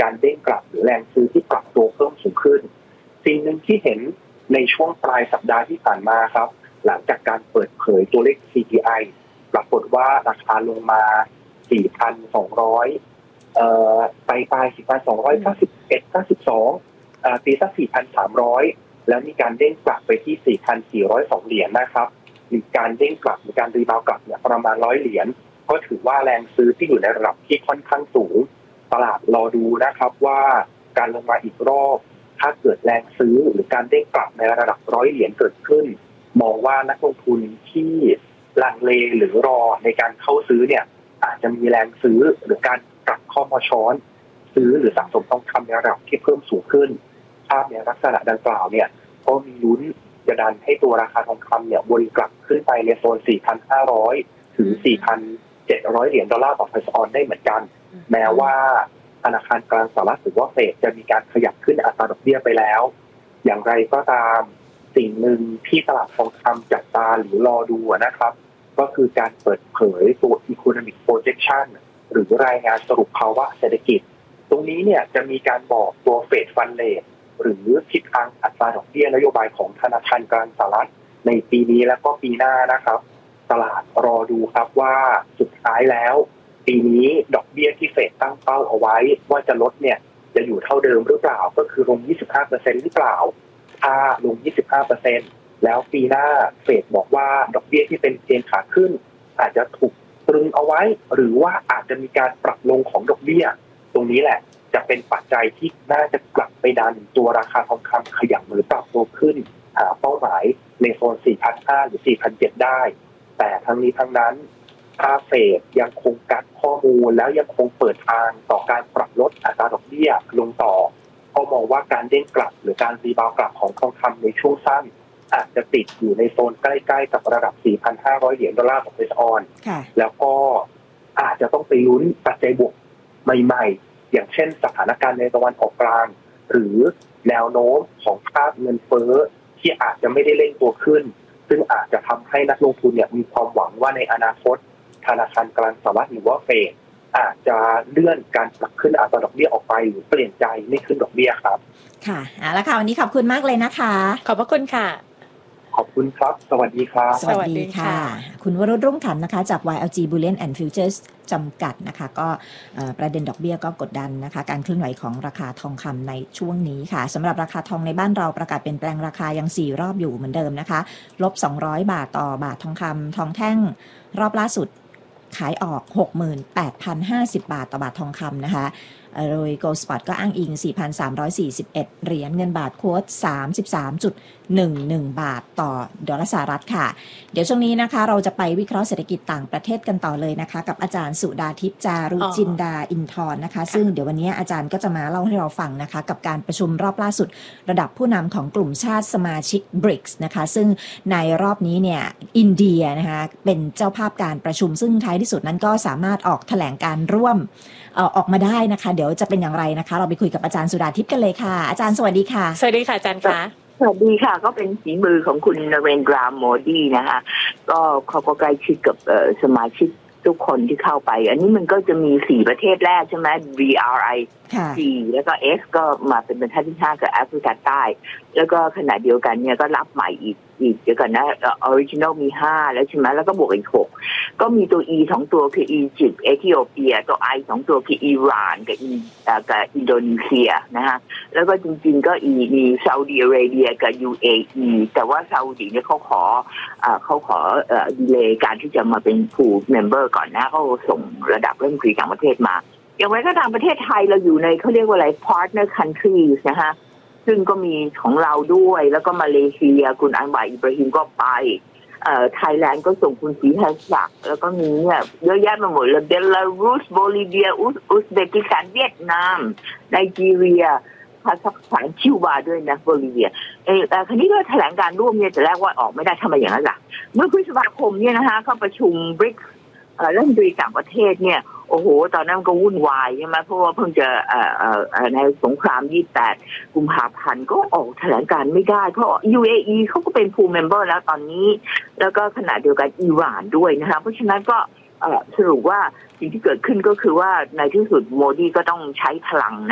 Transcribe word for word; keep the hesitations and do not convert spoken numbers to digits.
การเด้งกลับหรือแรงซื้อที่ปรับตัวเพิ่มสูงขึ้นสิ่งหนึ่งที่เห็นในช่วงปลายสัปดาห์ที่ผ่านมาครับหลังจากการเปิดเผยตัวเลข ซี พี ไอ ปรากฏว่าราคาลงมา สี่พันสองร้อย เอ่อไปปลาย สี่พันสองร้อยเก้าสิบเอ็ด เก้าสิบสองเอ่อตีสัก สี่พันสามร้อย แล้วมีการเด้งกลับไปที่ สี่พันสี่ร้อยสอง เหรียญนะครับมีการเด้งกลับมีการรีบาวกลับเนี่ยประมาณหนึ่งร้อยเหรียญก็ถือว่าแรงซื้อที่อยู่ในระดับที่ค่อนข้างสูงตลาดรอดูนะครับว่าการลงมาอีกรอบถ้าเกิดแรงซื้อหรือการเด้งกลับในระดับร้อยเหรียญเกิดขึ้นมองว่านักลงทุนที่ลังเลหรือรอในการเข้าซื้อเนี่ยอาจจะมีแรงซื้อหรือการกลับเข้ามาช้อนซื้อหรือสะสมทองคำในระดับที่เพิ่มสูงขึ้นภาพในลักษณะดังกล่าวเนี่ยก็มีลุ้นจะดันให้ตัวราคาทองคำเนี่ยวนกลับขึ้นไปในโซน สี่พันห้าร้อย ถึง สี่พันเจ็ดร้อย เหรียญดอลลาร์ต่อไทยออนได้เหมือนกันแม้ว่าธนาคารกลางสหรัฐหรือว่าเฟดจะมีการขยับขึ้นอัตราดอกเบี้ยไปแล้วอย่างไรก็ตามสิ่งหนึ่งที่ตลาดทองคำจับตาหรือรอดูนะครับก็คือการเปิดเผยตัว Economic Projection หรือรายงานสรุปภาวะเศรษฐกิจตรงนี้เนี่ยจะมีการบอกตัว Fed Fund Rate หรือทิศทางอัตราดอกเบี้ยนโยบายของธนาคารกลางสหรัฐในปีนี้และก็ปีหน้านะครับตลาดรอดูครับว่าสุดท้ายแล้วปีนี้ดอกเบี้ยที่เฟดตั้งเป้าเอาไว้ว่าจะลดเนี่ยจะอยู่เท่าเดิมหรือเปล่าก็คือลง ยี่สิบห้าเปอร์เซ็นต์ หรือเปล่าถ้าลง ยี่สิบห้าเปอร์เซ็นต์ แล้วปีหน้าเฟดบอกว่าดอกเบี้ยที่เป็นเทรนขาขึ้นอาจจะถูกตรึงเอาไว้หรือว่าอาจจะมีการปรับลงของดอกเบี้ยตรงนี้แหละจะเป็นปัจจัยที่น่าจะกลับไปดันตัวราคาทองคำขยับหรือปรับตัวขึ้นหาเป้าหมายในโซน สี่พันห้าร้อย หรือ สี่พันเจ็ดร้อย ได้แต่ทั้งนี้ทั้งนั้นถ้าเฟดยังคงกักข้อมูลแล้วยังคงเปิดทางต่อการปรับลดอัตราดอกเบี้ยลงต่อก็มองว่าการเด้งกลับหรือการรีบาวกลับของทองคำในช่วงสั้นอาจจะติดอยู่ในโซนใกล้ๆกับระดับ สี่พันห้าร้อย เหรียญดอลลาร์ต่อไทยออนแล้วก็อาจจะต้องไปลุ้นปัจจัยบวกใหม่ๆอย่างเช่นสถานการณ์ในตะวันออกกลางหรือแนวโน้มของภาพเงินเฟ้อที่อาจจะไม่ได้เร่งตัวขึ้นซึ่งอาจจะทำให้นักลงทุนเนี่ยมีความหวังว่าในอนาคตธนาคารกลางสหรัฐหรือว่าเฟดอาจจะเลื่อนการปรับขึ้นอัตราดอกเบี้ยออกไปหรือเปลี่ยนใจไม่ขึ้นดอกเบี้ยครับค่ะเอาละค่ะวันนี้ขอบคุณมากเลยนะคะขอบพระคุณค่ะขอบคุณครับสวัสดีครับสวัสดีค่ะคุณวรุษรุ่งขำนะคะจาก วาย แอล จี Bullion and Futures จำกัดนะคะก็ประเด็นดอกเบี้ยก็กดดันนะคะการเคลื่อนไหวของราคาทองคำในช่วงนี้ค่ะสำหรับราคาทองในบ้านเราประกาศเปลี่ยนแปลงราคายังสี่รอบอยู่เหมือนเดิมนะคะลบสองร้อยบาทต่อบาททองคำทองแท่งรอบล่าสุดขายออก หกหมื่นแปดพันห้าสิบ บาทต่อบาททองคำนะคะโดย Gold Spot ก็อ้างอิง สี่พันสามร้อยสี่สิบเอ็ด เหรียญเงินบาทโค้ด สามสิบสามจุดหนึ่งหนึ่ง บาทต่อดอลลาร์สหรัฐค่ะเดี๋ยวช่วงนี้นะคะเราจะไปวิเคราะห์เศรษฐกิจต่างประเทศกันต่อเลยนะคะกับอาจารย์สุดาทิพย์จารุจินดาอินทร์นะคะซึ่งเดี๋ยววันนี้อาจารย์ก็จะมาเล่าให้เราฟังนะคะกับการประชุมรอบล่าสุดระดับผู้นำของกลุ่มชาติสมาชิก บริกส์ นะคะซึ่งในรอบนี้เนี่ยอินเดียนะคะเป็นเจ้าภาพการประชุมซึ่งท้ายที่สุดนั้นก็สามารถออกแถลงการร่วมเอ่อออกมาได้นะคะเดี๋ยวจะเป็นอย่างไรนะคะเราไปคุยกับอาจารย์สุดาทิพย์กันเลยค่ะอาจารย์สวัสดีค่ะสวัสดีค่ะอาจารย์คะสวัสดีค่ะก็เป็นฝีมือของคุณนเรนทราโมดีนะคะก็เขาก็ใกล้ชิดกับสมาชิกทุกคนที่เข้าไปอันนี้มันก็จะมีสี่ประเทศแรกใช่ไหม บี อาร์ ไอ ซี แล้วก็ S ก็มาเป็นประเทศที่ห้ากับแอฟริกาใต้แล้วก็ขณะเดียวกันเนี่ยก็รับใหม่อีกอีกเดี๋ยวกันนะออริจินอลมีห้าแล้วใช่ไหมแล้วก็บวกอีกหกก็มีตัว E สองตัวคืออียิปต์เอธิโอเปียตัว I สองตัวคืออิหร่านกับอีกับอินโดนีเซียนะฮะแล้วก็จริงๆก็อีมีซาอุดิอาระเบียกับ ยู เอ อี แต่ว่าซาอุดิเนี่ยเขาขออ่าเขาขอเอ่อดีเลย์การที่จะมาเป็นผู้เมมเบอร์ก่อนนะเขาส่งระดับรัฐมนตรีต่างประเทศมาอย่างไรก็ตามประเทศไทยเราอยู่ในเขาเรียกว่าอะไร partner countries นะฮะซึ่งก็มีของเราด้วยแล้วก็มาเลเซียคุณอันวาอิบราฮิมก็ไปเอ่อไทยแลนด์ก็ส่งคุณศรีทัศน์แล้วก็มีเนี่ยเยอะแยะไปหมดเลยเบลารุสโบลิเวียอุซอุซเบกิสถานเวียดนามไนจีเรียคาซัคสถานคิวบาด้วยนะโบลิเวียเออแต่คราวนี้ก็แถลงการร่วมเนี่ยแต่แรกว่าออกไม่ได้ทำไมอย่างนั้นล่ะเมื่อพฤษภาคมเนี่ยนะคะเข้าประชุม บริกส์ เอ่อรัฐมนตรีต่างประเทศเนี่ยโอ้โหตอนนั้นก็วุ่นวายใช่ไหมเพราะว่าเพิ่งจะเอ่อเอ่อในสงครามยี่สิบแปดกุมภาพันธ์ก็ออกแถลงการไม่ได้เพราะ ยู เอ อี เขาก็เป็น full member แล้วตอนนี้แล้วก็ขณะเดียวกันอิหร่านด้วยนะคะเพราะฉะนั้นก็สรุปว่าสิ่งที่เกิดขึ้นก็คือว่าในที่สุดโมดีก็ต้องใช้พลัง